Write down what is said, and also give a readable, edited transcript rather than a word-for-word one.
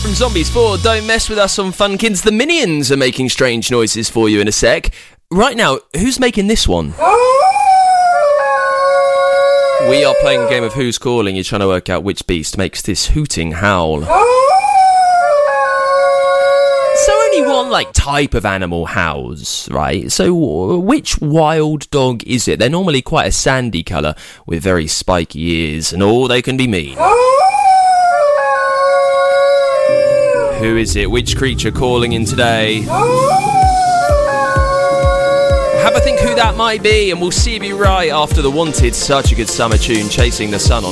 from Zombies 4, Don't Mess With Us on Fun Kids. The Minions are making strange noises for you in a sec. Right now, who's making this one? We are playing a game of Who's Calling. You're trying to work out which beast makes this hooting howl. So only one, type of animal howls, right? So which wild dog is it? They're normally quite a sandy colour with very spiky ears, and they can be mean. Who is it? Which creature calling in today? Have a think who that might be, and we'll see if you're right after The Wanted. Such a good summer tune, Chasing the Sun on